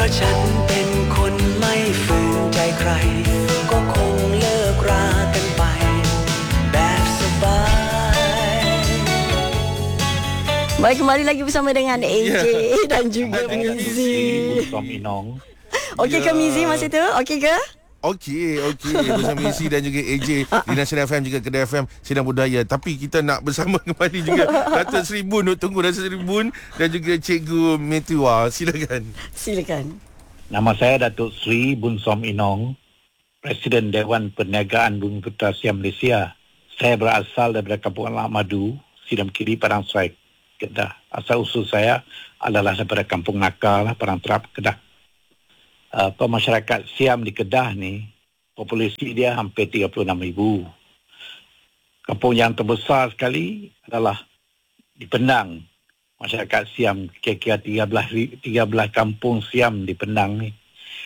ราะฉันเป็นคนไม่ฝืนใจใครก็คงเลิกรากันไปแบบสบาย Baik, kembali lagi bersama dengan AJ dan juga Mizi. Okey ke Mizi masa tu? Okey ke? Okey bersama Isi dan juga AJ di Nasional FM juga Kedah FM Sedang Budaya. Tapi kita nak bersama kembali juga Datuk Seri Bun, tunggu Datuk Seri Bun dan juga Cikgu Metua. Silakan. Nama saya Datuk Seri Bun Som Inong, Presiden Dewan Perniagaan Bumi Putra Siam Malaysia. Saya berasal daripada Kampung Anak Madu, Sidam Kiri, Padang Serai, Kedah. Asal usul saya adalah daripada Kampung Nakal, Padang Terap, Kedah. Masyarakat Siam di Kedah ni, populasi dia hampir 36,000. Kampung yang terbesar sekali adalah di Penang. Masyarakat Siam, kira-kira 13 kampung Siam di Penang ni.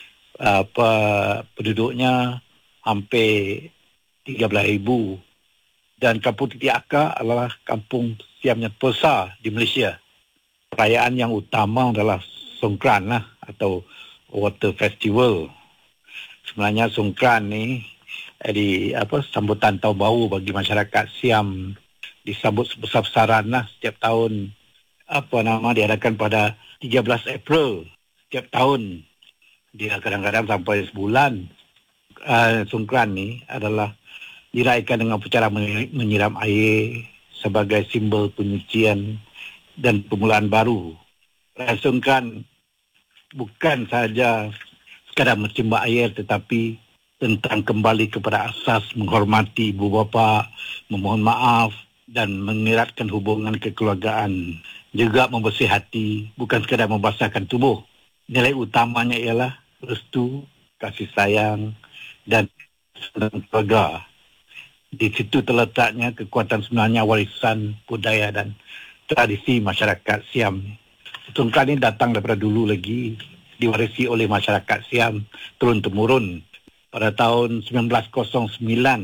Penduduknya hampir 13,000. Dan Kampung Titik Akar adalah kampung Siam yang terbesar di Malaysia. Perayaan yang utama adalah Songkran lah, atau Water Festival. Sebenarnya Songkran ni sambutan tahun baru bagi masyarakat Siam, disambut sebesar-besaran lah setiap tahun. Diadakan pada 13 April setiap tahun. Dia kadang-kadang sampai sebulan. Songkran ni adalah diraihkan dengan upacara menyiram air sebagai simbol penyucian dan permulaan baru. Songkran bukan sahaja sekadar mencimbak air, tetapi tentang kembali kepada asas menghormati ibu bapa, memohon maaf dan mengeratkan hubungan kekeluargaan. Juga membersih hati, bukan sekadar membasahkan tubuh. Nilai utamanya ialah restu, kasih sayang dan keluarga. Di situ terletaknya kekuatan sebenarnya warisan budaya dan tradisi masyarakat Siam. Songkran ini datang daripada dulu lagi, diwarisi oleh masyarakat Siam turun-temurun. Pada tahun 1909,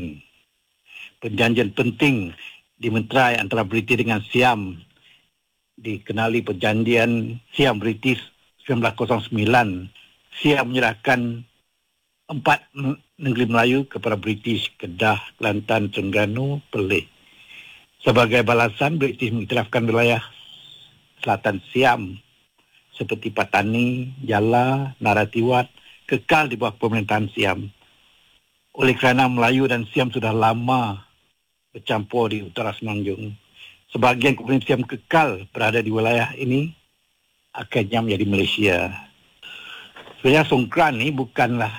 perjanjian penting dimeterai antara British dengan Siam, dikenali perjanjian Siam-British 1909. Siam menyerahkan 4 negeri Melayu kepada British: Kedah, Kelantan, Terengganu, Perlis. Sebagai balasan, British mengiktirafkan wilayah selatan Siam seperti Patani, Jala, Naratiwat kekal di bawah pemerintahan Siam. Oleh kerana Melayu dan Siam sudah lama bercampur di utara Semenanjung, sebahagian komunitas Siam kekal berada di wilayah ini, akhirnya menjadi Malaysia. Sebenarnya Songkran ni bukanlah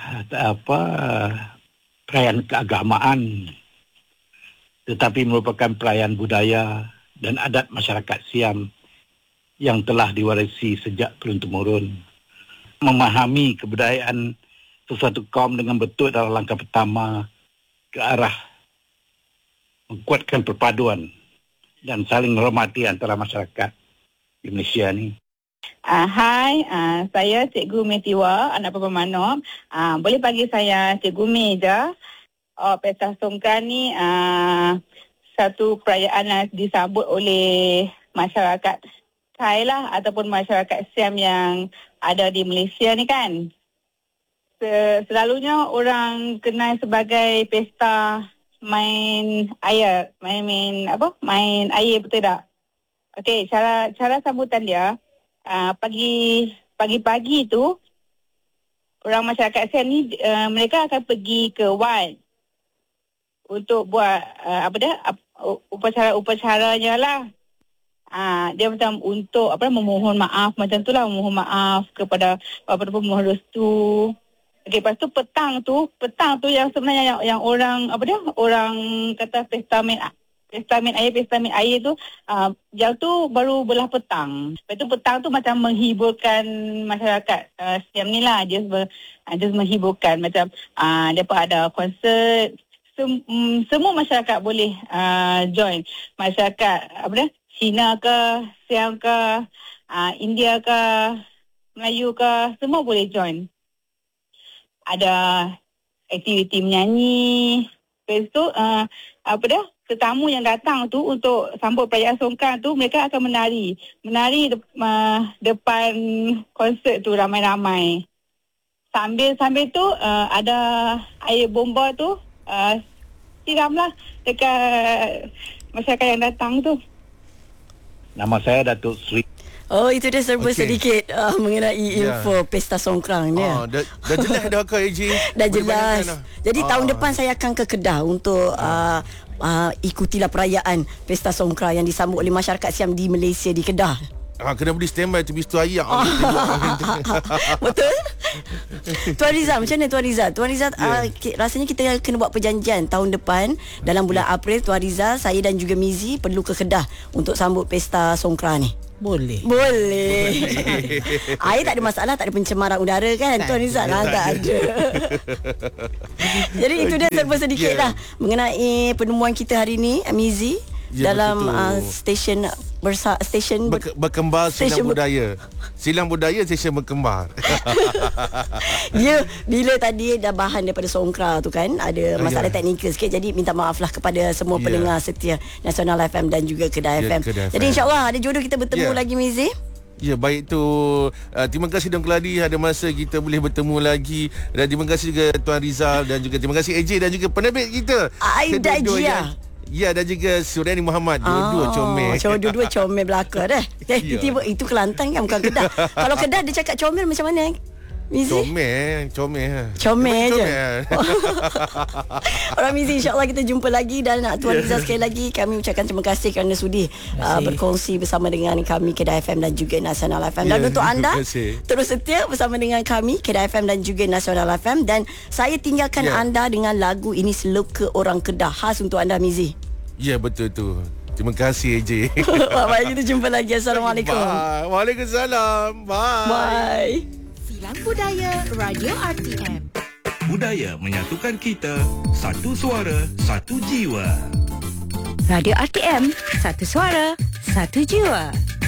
perayaan keagamaan, tetapi merupakan perayaan budaya dan adat masyarakat Siam yang telah diwarisi sejak turun-temurun. Memahami kebudayaan sesuatu kaum dengan betul adalah langkah pertama ke arah menguatkan perpaduan dan saling menghormati antara masyarakat di Malaysia ni. Hai, saya Cikgu Metiwa, anak Papa Manom. Boleh panggil saya Cikgu Me je. Pesta Songkran ni satu perayaan disambut oleh masyarakat Thai lah, ataupun masyarakat Siam yang ada di Malaysia ni kan. Selalunya orang kenal sebagai pesta main air. Main air, betul tak? Okey, cara sambutan dia, pagi-pagi tu orang masyarakat Siam ni mereka akan pergi ke Wat untuk buat upacara-upacaranya lah. Dia macam untuk memohon maaf macam tu lah, memohon maaf kepada memohon restu. Okey, lepas tu petang tu yang sebenarnya yang orang orang kata pesta main air tu, jam tu baru belah petang. Lepas tu petang tu macam menghiburkan masyarakat Siam ni lah. Dia menghiburkan macam mereka ada konsert. Semua masyarakat boleh join. Masyarakat Cina ke, Siam ke, India ke, Melayu ke, semua boleh join. Ada aktiviti menyanyi. Lepas tu tetamu yang datang tu untuk sambut perayaan Songkran tu, mereka akan menari depan konsert tu ramai-ramai. Sambil tu ada air bomba tu siramlah dekat masyarakat yang datang tu. Nama saya Datuk Sri. Oh, itu dia serba sedikit mengenai info Pesta Songkran ni. Dah jelas dah Kak AJ. Dah jelas. Jadi tahun depan saya akan ke Kedah untuk ikutilah perayaan Pesta Songkran yang disambut oleh masyarakat Siam di Malaysia, di Kedah. Kena beli standby tu bistu ayak. Betul? Tuan Rizal, macam mana Tuan Rizal? Tuan Rizal, rasanya kita kena buat perjanjian tahun depan dalam bulan April. Tuan Rizal, saya dan juga Mizi perlu ke Kedah untuk sambut Pesta Songkran ni. Boleh. Air tak ada masalah, tak ada pencemaran udara kan Tuan Rizal? Tak ada. Jadi itu dia serba sedikit lah mengenai penemuan kita hari ni, Mizi, dalam stesen berkembar silang budaya. Silang budaya stesen berkembar. Ya, bila tadi dah bahan daripada Songkran tu kan, ada masalah teknikal sikit, jadi minta maaf lah kepada semua pendengar setia Nasional FM dan juga Kedah FM. Jadi insyaAllah ada jodoh kita bertemu lagi, Mizi. Ya, baik tu. Terima kasih Dong Keladi, ada masa kita boleh bertemu lagi. Dan terima kasih juga Tuan Rizal, dan juga terima kasih AJ dan juga penerbit kita Aida Jia. Ya, dan juga Suryani Muhammad. Dua-dua comel. Dua-dua comel belaka dah. Tiba-tiba itu Kelantan kan, bukan Kedah. Kalau Kedah dia cakap comel macam mana, Mizi? Comel je. Orang Mizi, insyaAllah kita jumpa lagi. Dan Tuan Rizal, sekali lagi kami ucapkan terima kasih kerana sudi berkongsi bersama dengan kami Kedah FM dan juga Nasional FM. Dan untuk anda terus setia bersama dengan kami Kedah FM dan juga Nasional FM. Dan saya tinggalkan anda dengan lagu ini, Seloka Orang Kedah, khas untuk anda, Mizi. Ya, betul tu. Terima kasih AJ. Baik, kita jumpa lagi. Assalamualaikum. Bye. Waalaikumsalam. Bye. Silang Budaya Radio RTM. Budaya menyatukan kita, satu suara, satu jiwa. Radio RTM, satu suara, satu jiwa.